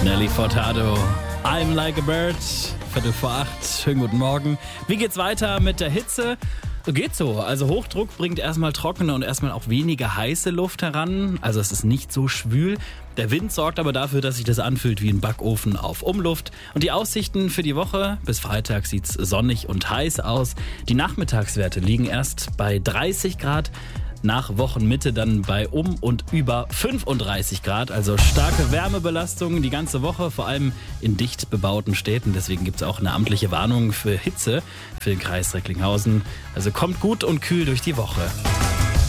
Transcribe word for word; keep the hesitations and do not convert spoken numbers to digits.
Nelly Furtado, I'm Like a Bird, Viertel vor acht, schönen guten Morgen. Wie geht's weiter mit der Hitze? Geht so, also Hochdruck bringt erstmal trockene und erstmal auch weniger heiße Luft heran, also es ist nicht so schwül. Der Wind sorgt aber dafür, dass sich das anfühlt wie ein Backofen auf Umluft. Und die Aussichten für die Woche, bis Freitag sieht's sonnig und heiß aus. Die Nachmittagswerte liegen erst bei dreißig Grad. Nach Wochenmitte dann bei um und über fünfunddreißig Grad, also starke Wärmebelastung die ganze Woche, vor allem in dicht bebauten Städten. Deswegen gibt es auch eine amtliche Warnung für Hitze für den Kreis Recklinghausen. Also kommt gut und kühl durch die Woche.